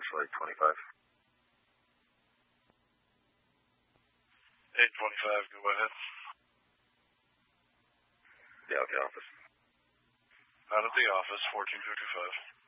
Lake 25. 825, go ahead. Yeah, at the office. Not at the office, 14225.